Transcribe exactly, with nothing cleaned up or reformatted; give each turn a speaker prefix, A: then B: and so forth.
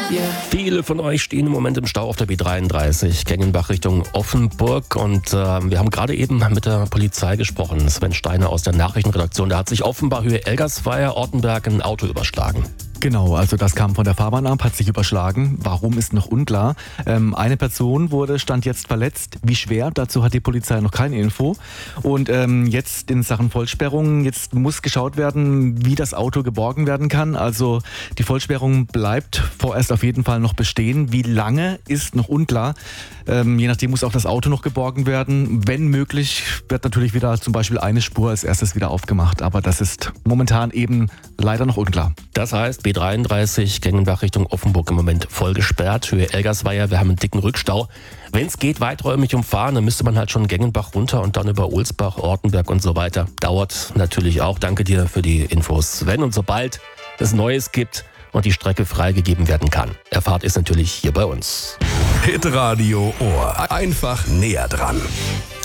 A: Viele von euch stehen im Moment im Stau auf der B dreiunddreißig, Gengenbach Richtung Offenburg. Und äh, wir haben gerade eben mit der Polizei gesprochen. Sven Steiner aus der Nachrichtenredaktion. Da hat sich offenbar Höhe Elgersweier, Ortenberg ein Auto überschlagen.
B: Genau, also das kam von der Fahrbahn ab, hat sich überschlagen. Warum, ist noch unklar. Ähm, eine Person wurde, stand jetzt verletzt. Wie schwer? Dazu hat die Polizei noch keine Info. Und ähm, jetzt in Sachen Vollsperrung, jetzt muss geschaut werden, wie das Auto geborgen werden kann. Also die Vollsperrung bleibt vorerst auf jeden Fall noch bestehen. Wie lange, ist noch unklar. Ähm, je nachdem muss auch das Auto noch geborgen werden. Wenn möglich, wird natürlich wieder zum Beispiel eine Spur als erstes wieder aufgemacht. Aber das ist momentan eben leider noch unklar.
A: Das heißt, B dreiunddreißig, Gengenbach Richtung Offenburg im Moment voll gesperrt. Höhe Elgersweier, wir haben einen dicken Rückstau. Wenn es geht, weiträumig umfahren, dann müsste man halt schon Gengenbach runter und dann über Ohlsbach, Ortenberg und so weiter. Dauert natürlich auch. Danke dir für die Infos, Sven. Und sobald es Neues gibt und die Strecke freigegeben werden kann, erfahrt ihr es natürlich hier bei uns.
C: Hitradio Ohr. Einfach näher dran.